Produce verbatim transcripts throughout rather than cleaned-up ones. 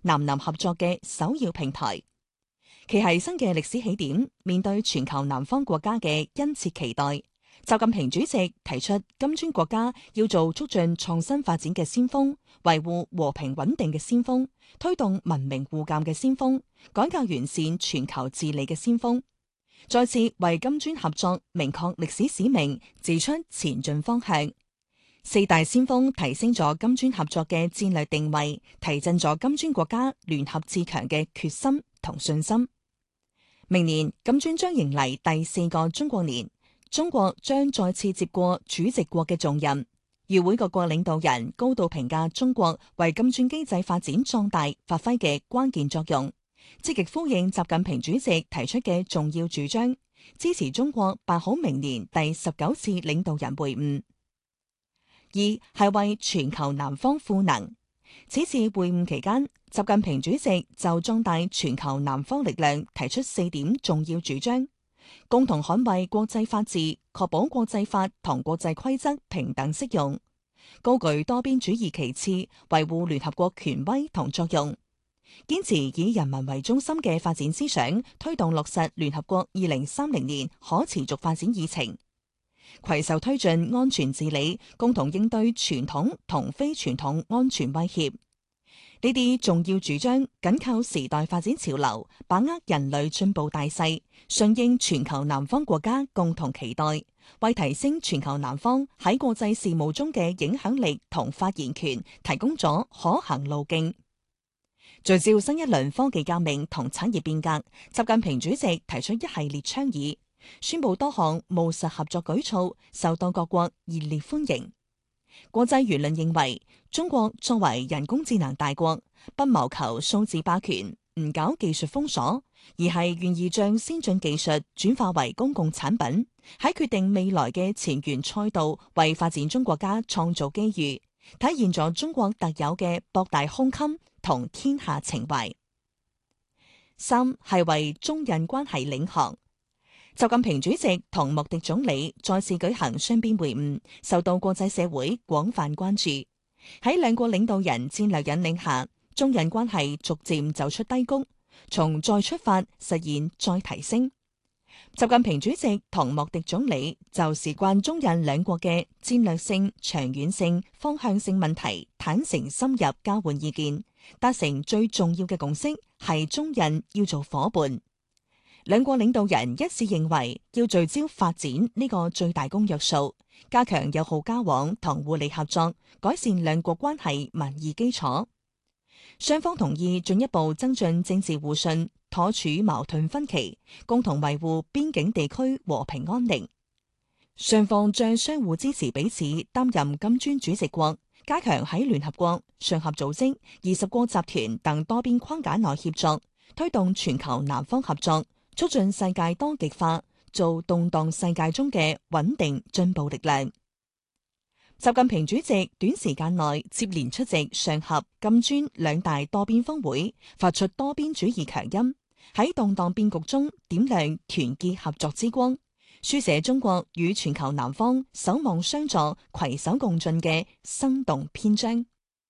南南合作嘅首要平台。其係新嘅歷史起點，面對全球南方國家嘅殷切期待，習近平主席提出金磚國家要做促進創新發展嘅先鋒，維護和平穩定嘅先鋒，推動文明互鑒嘅先鋒，改革完善全球治理嘅先鋒，再次為金磚合作明確歷史使命，指出前進方向。四大先鋒提升咗金磚合作嘅戰略定位，提振咗金磚國家聯合自強嘅決心同信心。明年金磚將迎嚟第四個中國年，中國將再次接過主席國嘅重任。與會各國領導人高度評價中國為金磚經濟發展壯大發揮嘅關鍵作用，積極呼應習近平主席提出嘅重要主張，支持中國辦好明年第十九次領導人會晤。二係為全球南方賦能。此次會晤期間，習近平主席就壯大全球南方力量提出四點重要主張，共同捍衛國際法治，確保國際法同國際規則平等適用，高舉多邊主義旗幟，維護聯合國權威同作用，堅持以人民為中心嘅發展思想，推動落實聯合國二零三零年可持續發展議程，攜手推進安全治理，共同應對傳統同非傳統安全威脅。呢啲重要主張緊靠時代發展潮流，把握人類進步大勢，順應全球南方國家共同期待，為提升全球南方喺國際事務中嘅影響力同發言權提供咗可行路徑。聚焦新一輪科技革命同產業變革，習近平主席提出一系列倡議，宣布多項務實合作舉措，受到各國熱烈歡迎。國際輿論認為，中國作為人工智能大國，不謀求數字霸權，唔搞技術封鎖，而係願意將先進技術轉化為公共產品，喺決定未來嘅前沿賽道，為發展中國家創造機遇，體現咗中國特有嘅博大胸襟同天下情懷。三係為中印關係領航。習近平主席同莫迪總理再次舉行雙邊會晤，受到國際社會廣泛關注。喺兩國領導人戰略引領下，中印關係逐漸走出低谷，從再出發實現再提升。習近平主席同莫迪總理就事關中印兩國嘅戰略性、長遠性、方向性問題坦誠深入交換意見，達成最重要嘅共識係中印要做夥伴。兩國領導人一致認為，要聚焦發展呢個最大公約數，加強友好交往同互利合作，改善兩國關係民意基礎。雙方同意進一步增進政治互信，妥處矛盾分歧，共同維護邊境地區和平安寧。雙方將相互支持彼此擔任金磚主席國，加強喺聯合國、上合組織、二十國集團等多邊框架內協作，推動全球南方合作，促進世界多極化，做動盪世界中嘅穩定進步力量。習近平主席短時間內接連出席上合、金磚兩大多邊峰會，發出多邊主義強音，喺動盪變局中點亮團結合作之光，書寫中國與全球南方守望相助、攜手共進嘅生動篇章。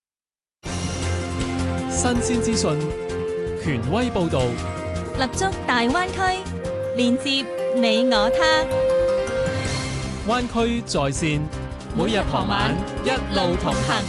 新鮮資訊，權威報道， 立足大灣區，連接你我他。 灣區在線，每日傍晚一路同行。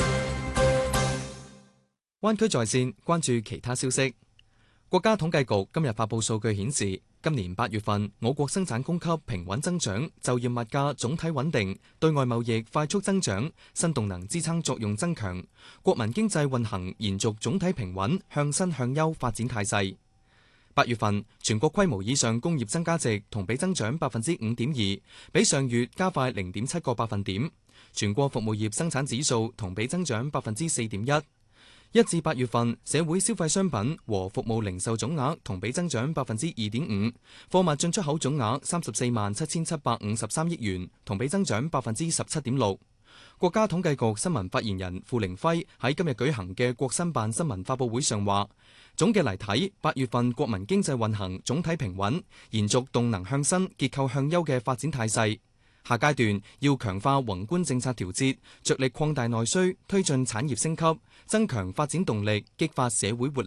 灣區在線，關注其他消息。國家統計局今日發布數據顯示，今年八月份我國生產供給平穩增長，就業物價總體穩定，對外貿易快速增長，新動能支撐作用增強，國民經濟運行延續總體平穩向新向優發展態勢。八月份全國規模以上工業增加值同比增長百分之五點二，比上月加快零點七個百分點。全國服務業生產指數同比增長百分之四點一。一至八月份社會消費商品和服務零售總額同比增長百分之二點五，貨物進出口總額三十四萬七千七百五十三億元，同比增長百分之十七點六。國家統計局新聞發言人傅凌輝喺今日舉行嘅國新辦新聞發佈會上話，總嘅嚟睇，八月份國民經濟運行總體平穩，延續動能向新、結構向優嘅發展態勢。下階段要強化宏觀政策調節，着力擴大內需，推進產業升級，增強發展動力，激發社會活力。